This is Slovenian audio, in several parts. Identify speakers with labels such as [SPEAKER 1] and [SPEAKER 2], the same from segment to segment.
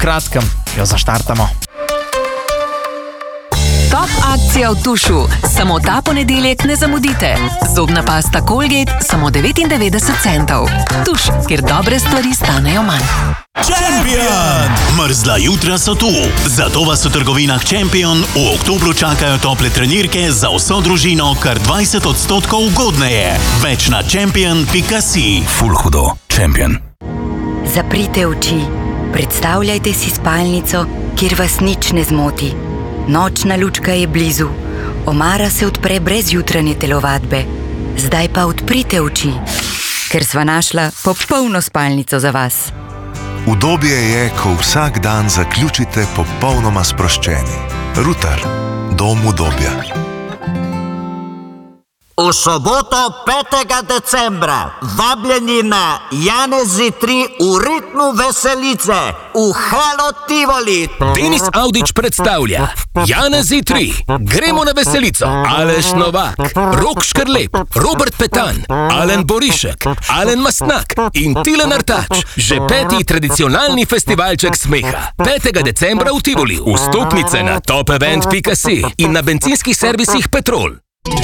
[SPEAKER 1] kratkem jo zaštartamo.
[SPEAKER 2] Top akcija v Tušu. Samo ta ponedeljek ne zamudite. Zobna pasta Colgate samo 99 centov. Tuš, kjer dobre stvari stanejo manj.
[SPEAKER 3] Champion! Mrzla jutra so tu. Zato vas v trgovinah Champion v oktobru čakajo tople trenirke za vso družino kar 20% ugodneje. Več na champion.si.
[SPEAKER 4] Ful hudo. Champion.
[SPEAKER 5] Zaprite oči. Predstavljajte si spalnico, kjer vas nič ne zmoti. Nočna lučka je blizu. Omara se odpre brez jutranje telovadbe. Zdaj pa odprite oči, ker sva našla popolno spalnico za vas.
[SPEAKER 6] Udobje je, ko vsak dan zaključite popolnoma sproščeni. Ruter. Dom udobja.
[SPEAKER 7] V soboto 5. decembra vabljeni na Janezi 3 v ritmu veselice v Halo Tivoli.
[SPEAKER 8] Denis Audić predstavlja Janezi 3. Gremo na veselico. Aleš Novak, Rok Škrlep, Robert Petan, Alen Borišek, Alen Mastnak in Tilen Artač. Že 5. tradicionalni festivalček smeha. 5. decembra v Tivoli. Vstopnice na topevent.si in na bencinskih servisih Petrol.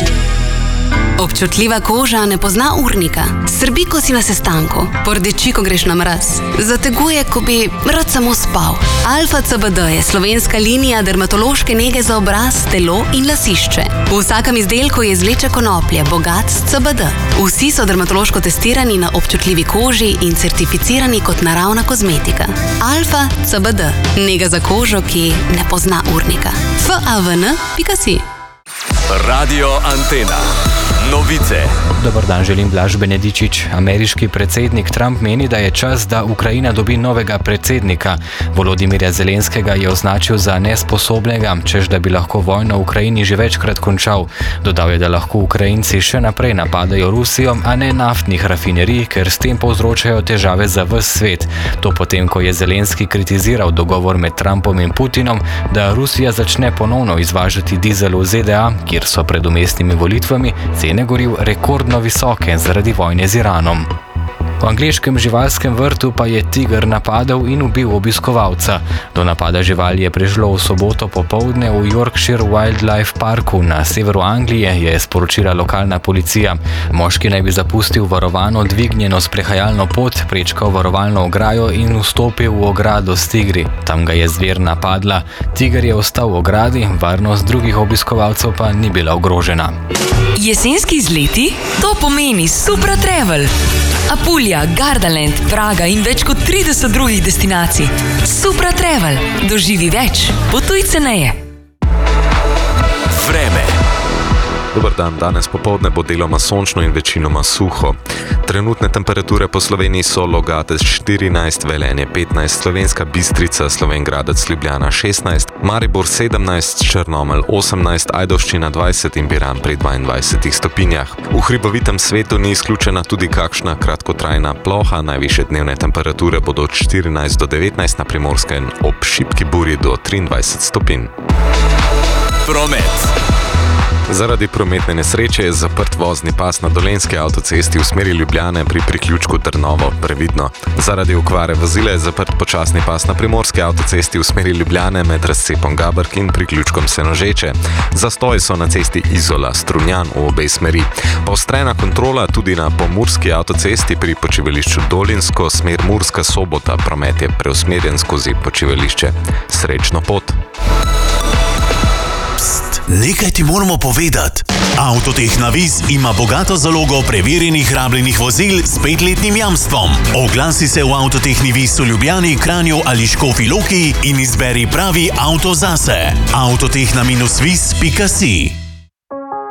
[SPEAKER 9] Občutljiva koža ne pozna urnika. Srbi, ko si na sestanku. Pordeči, ko greš na mraz. Zateguje, ko bi rad samo spal. Alfa CBD je slovenska linija dermatološke nege za obraz, telo in lasišče. V vsakem izdelku je izvleček konoplje, bogat s CBD. Vsi so dermatološko testirani na občutljivi koži in certificirani kot naravna kozmetika. Alfa CBD. Nega za kožo, ki ne pozna urnika. favn.si.
[SPEAKER 10] Radio Antena. Novice.
[SPEAKER 11] Dobar dan, želim Blaž Benedičič. Ameriški predsednik Trump meni, da je čas, da Ukrajina dobi novega predsednika. Volodimirja Zelenskega je označil za nesposobnega, češ da bi lahko vojno v Ukrajini že večkrat končal. Dodal je, da lahko Ukrajinci še naprej napadajo Rusijo, a ne naftnih rafinerij, ker s tem povzročajo težave za ves svet. To potem, ko je Zelenski kritiziral dogovor med Trumpom in Putinom, da Rusija začne ponovno izvažati dizel v ZDA, kjer so pred umestnimi volitvami cene goriv rekordno visoke zaradi vojne z Iranom. V angleškem živalskem vrtu pa je tiger napadel in ubil obiskovalca. Do napada živali je prišlo v soboto popoldne v Yorkshire Wildlife Parku na severu Anglije, je sporočila lokalna policija. Moški naj bi zapustil varovano dvignjeno sprehajalno pot, prečkal varovalno ograjo in vstopil v ogrado s tigri. Tam ga je zver napadla. Tiger je ostal v ogradi, varnost drugih obiskovalcev pa ni bila ogrožena.
[SPEAKER 2] Jesenski izleti? To pomeni Supra Travel. Apulja, Gardaland, Praga in več kot 30 drugih destinacij. Supra Travel. Doživi več. Potuj ceneje.
[SPEAKER 10] Vreme.
[SPEAKER 12] Dobar dan, danes popoldne bo deloma sončno in večinoma suho. Trenutne temperature po Sloveniji so Logatec 14, Velenje 15, Slovenska Bistrica, Slovenj Gradec, Ljubljana 16, Maribor 17, Črnomelj 18, Ajdovščina 20 in Piran pri 22 stopinjah. V hribovitem svetu ni izključena tudi kakšna kratkotrajna ploha, najvišje dnevne temperature bodo od 14 do 19 na Primorskem, ob šibki burji do 23 stopinj.
[SPEAKER 10] Promet.
[SPEAKER 12] Zaradi prometne nesreče je zaprt vozni pas na Dolenjski avtocesti v smeri Ljubljane pri priključku Trnovo, previdno. Zaradi okvare vozila je zaprt počasni pas na Primorski avtocesti v smeri Ljubljane med razcepom Gabrk in priključkom Senožeče. Zastoji so na cesti Izola, Strunjan v obe smeri. Poostrena kontrola tudi na Pomurski avtocesti pri počivališču Dolinsko, smer Murska Sobota, promet je preusmerjen skozi počivališče. Srečno pot!
[SPEAKER 3] Nekaj ti moramo povedati. Avtotehna Viz ima bogato zalogo preverjenih rabljenih vozil s 5-letnim jamstvom. Oglasi se v Avtotehni Viz v Ljubljani, Kranju ali Škofji Loki in izberi pravi avto zase. Avtotehna-viz.si